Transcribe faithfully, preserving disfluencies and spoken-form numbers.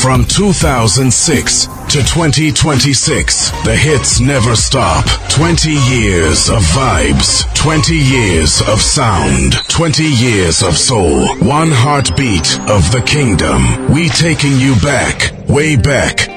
From two thousand six to twenty twenty-six, the hits never stop. twenty years of vibes, twenty years of sound, twenty years of soul. One heartbeat of the kingdom. We taking you back, way back